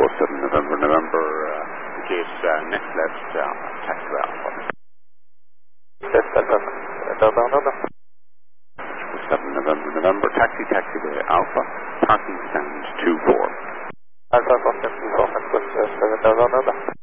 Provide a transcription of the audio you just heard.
207 November, gate next left, taxi to Alpha. Yes, November. 7 November, taxi to Alpha, parking stand 24. Alpha 154, November.